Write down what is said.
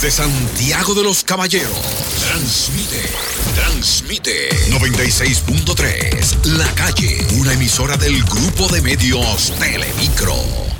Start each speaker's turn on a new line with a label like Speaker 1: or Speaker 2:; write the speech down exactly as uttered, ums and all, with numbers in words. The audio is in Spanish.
Speaker 1: Desde Santiago de los Caballeros, transmite, transmite noventa y seis punto tres La Calle, una emisora del grupo de medios Telemicro.